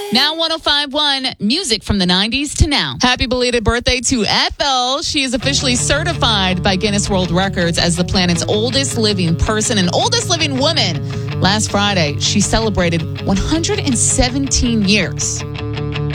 Now 105.1, music from the 90s to now. Happy belated birthday to Ethel. She is officially certified by Guinness World Records as the planet's oldest living person and oldest living woman. Last Friday, she celebrated 117 years.